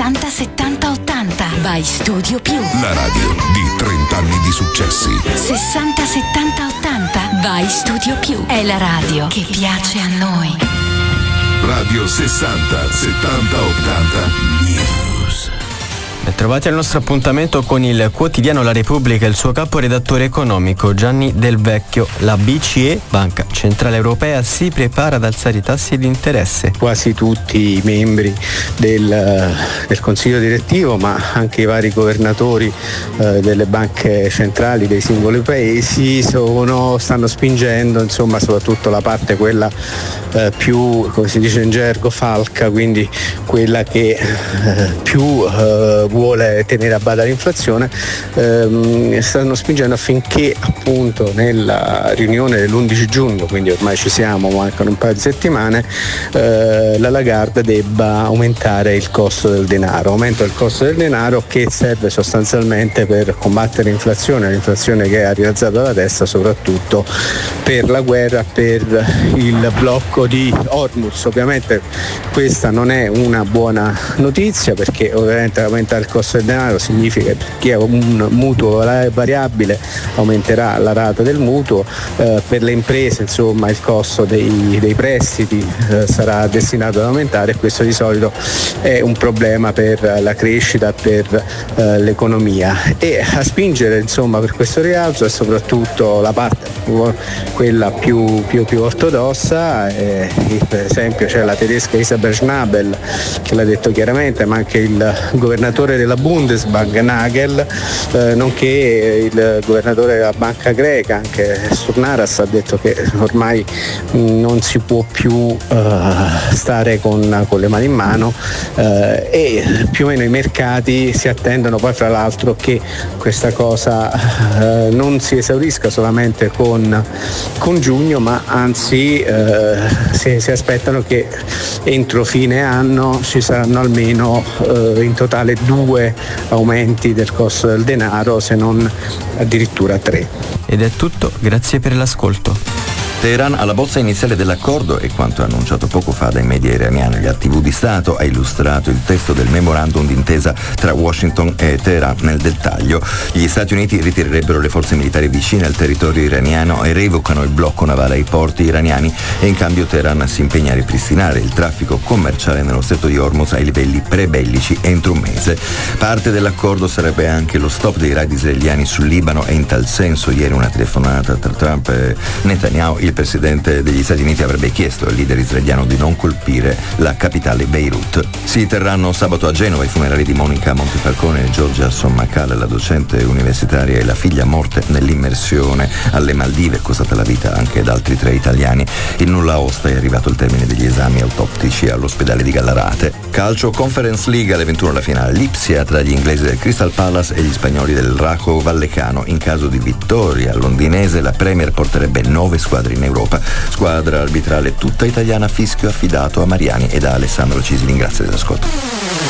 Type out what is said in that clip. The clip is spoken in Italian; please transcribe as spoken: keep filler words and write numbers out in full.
sessanta settanta ottanta. By Studio Più. La radio di trenta anni di successi. sessanta settanta ottanta. By Studio Più. È la radio che piace a noi. Radio sessanta settanta ottanta News. Trovati al nostro appuntamento con il quotidiano La Repubblica e il suo caporedattore economico Gianni Del Vecchio. La B C E, Banca Centrale Europea, si prepara ad alzare i tassi di interesse. Quasi tutti i membri del, del Consiglio direttivo, ma anche i vari governatori eh, delle banche centrali dei singoli paesi sono, stanno spingendo, insomma, soprattutto la parte quella eh, più, come si dice in gergo, falca, quindi quella che eh, più eh, vuole tenere a bada l'inflazione, ehm, stanno spingendo affinché appunto nella riunione dell'undici giugno, quindi ormai ci siamo, mancano un paio di settimane, eh, la Lagarde debba aumentare il costo del denaro, aumento del costo del denaro che serve sostanzialmente per combattere l'inflazione, l'inflazione che ha rialzato la testa soprattutto per la guerra, per il blocco di Hormuz. Ovviamente questa non è una buona notizia, perché ovviamente aumentare il costo del denaro significa che chi ha un mutuo variabile aumenterà la rata del mutuo, eh, per le imprese insomma il costo dei, dei prestiti eh, sarà destinato ad aumentare, e questo di solito è un problema per la crescita, per eh, l'economia. E a spingere insomma per questo rialzo è soprattutto la parte, quella più, più, più ortodossa, eh, per esempio c'è la tedesca Isabel Schnabel che l'ha detto chiaramente, ma anche il governatore della Bundesbank Nagel, eh, nonché il governatore della banca greca, anche Stournaras, ha detto che ormai mh, non si può più eh, stare con, con le mani in mano, eh, e più o meno i mercati si attendono poi fra l'altro che questa cosa eh, non si esaurisca solamente con, con giugno, ma anzi eh, si, si aspettano che entro fine anno ci saranno almeno eh, in totale due aumenti del costo del denaro, se non addirittura tre. Ed è tutto, grazie per l'ascolto. Teheran alla bozza iniziale dell'accordo e quanto annunciato poco fa dai media iraniani. La tivù di Stato ha illustrato il testo del memorandum d'intesa tra Washington e Teheran nel dettaglio. Gli Stati Uniti ritirerebbero le forze militari vicine al territorio iraniano e revocano il blocco navale ai porti iraniani, e in cambio Teheran si impegna a ripristinare il traffico commerciale nello stretto di Hormuz ai livelli pre-bellici entro un mese. Parte dell'accordo sarebbe anche lo stop dei raid israeliani sul Libano, e in tal senso ieri una telefonata tra Trump e Netanyahu, il presidente degli Stati Uniti avrebbe chiesto al leader israeliano di non colpire la capitale Beirut. Si terranno sabato a Genova i funerali di Monica Montefalcone e Giorgia Sommacal, la docente universitaria e la figlia morte nell'immersione alle Maldive, costata la vita anche ad altri tre italiani. Il nulla osta è arrivato il termine degli esami autoptici all'ospedale di Gallarate. Calcio Conference League alle ventuno la finale. Lipsia tra gli inglesi del Crystal Palace e gli spagnoli del Rajo Vallecano. In caso di vittoria londinese la Premier porterebbe nove squadre in Europa. Squadra arbitrale tutta italiana, fischio affidato a Mariani e da Alessandro Cislin. Grazie dell'ascolto.